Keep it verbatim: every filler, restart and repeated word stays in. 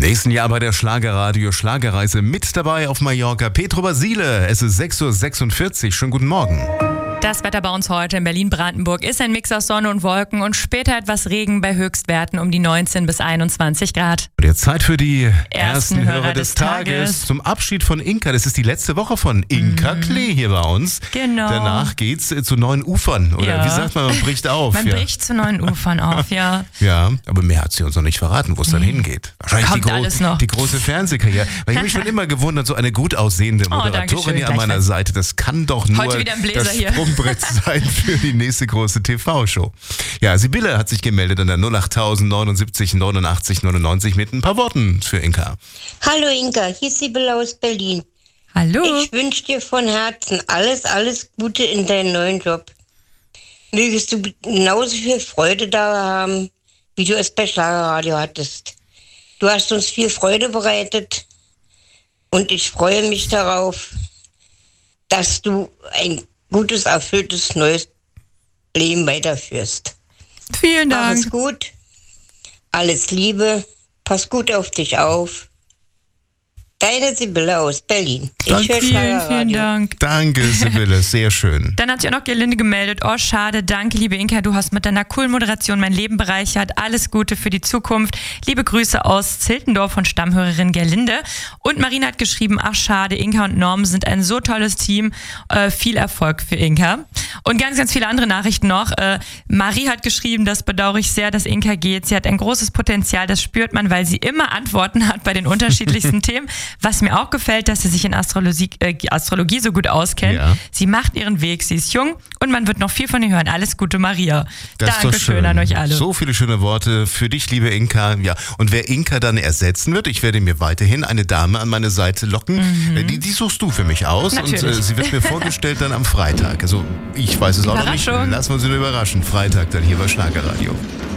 nächsten Jahr bei der Schlagerradio Schlagerreise mit dabei auf Mallorca Petro Basile. Es ist sechs Uhr sechsundvierzig. Schönen guten Morgen. Das Wetter bei uns heute in Berlin-Brandenburg ist ein Mix aus Sonne und Wolken und später etwas Regen bei Höchstwerten um die neunzehn bis einundzwanzig Grad. Und jetzt Zeit für die ersten, Ersten Hörer, Hörer des des Tages. Tages. Zum Abschied von Inka. Das ist die letzte Woche von Inka Mhm. Klee hier bei uns. Genau. Danach geht's äh, zu neuen Ufern. Oder Ja. wie sagt man, man bricht auf. Man ja. bricht zu neuen Ufern auf, ja. Ja, aber mehr hat sie uns noch nicht verraten, wo es dann hingeht. Wahrscheinlich Kommt die, gro- alles noch. die große Fernsehkarriere. Weil ich habe mich schon immer gewundert, so eine gut aussehende Oh, Moderatorin Dankeschön, hier an meiner gleichfalls. Seite, das kann doch nur Heute wieder ein Bläser das hier. Sprungbrett sein für die nächste große T V-Show. Ja, Sibylle hat sich gemeldet an der null acht neunundsiebzig neunundachtzig neunundneunzig mit ein paar Worten für Inka. Hallo Inka, hier ist Sibylle aus Berlin. Hallo. Ich wünsche dir von Herzen alles, alles Gute in deinem neuen Job. Mögest du genauso viel Freude da haben, wie du es bei Schlagerradio hattest. Du hast uns viel Freude bereitet und ich freue mich darauf, dass du ein gutes, erfülltes, neues Leben weiterführst. Vielen Mach es Dank. gut, alles Liebe, pass gut auf dich auf. Deine Sibylle aus Berlin. Ich höre Vielen, vielen Schlagerradio. Dank. Danke, Sibylle, sehr schön. Dann hat sich auch noch Gerlinde gemeldet. Oh, schade. Danke, liebe Inka. Du hast mit deiner coolen Moderation mein Leben bereichert. Alles Gute für die Zukunft. Liebe Grüße aus Ziltendorf von Stammhörerin Gerlinde. Und Marina hat geschrieben, ach schade, Inka und Norm sind ein so tolles Team. Äh, viel Erfolg für Inka. Und ganz, ganz viele andere Nachrichten noch. Äh, Marie hat geschrieben, das bedauere ich sehr, dass Inka geht. Sie hat ein großes Potenzial, das spürt man, weil sie immer Antworten hat bei den unterschiedlichsten Themen. Was mir auch gefällt, dass sie sich in Astrologie, äh, Astrologie so gut auskennt. Ja. Sie macht ihren Weg, sie ist jung und man wird noch viel von ihr hören. Alles Gute, Maria. Das ist doch Dankeschön schön. an euch alle. So viele schöne Worte für dich, liebe Inka. Ja, und wer Inka dann ersetzen wird, ich werde mir weiterhin eine Dame an meine Seite locken. Mhm. Die, die suchst du für mich aus. Natürlich. Und äh, sie wird mir vorgestellt dann am Freitag. Also ich weiß es auch noch nicht. Überraschung. Lassen wir uns nur überraschen. Freitag dann hier bei Schlagerradio.